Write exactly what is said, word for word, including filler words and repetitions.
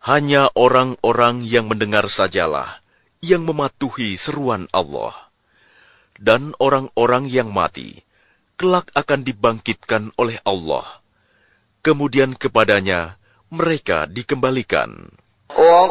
Hanya orang-orang yang mendengar sajalah yang mematuhi seruan Allah. Dan orang-orang yang mati, kelak akan dibangkitkan oleh Allah. Kemudian kepadanya mereka dikembalikan.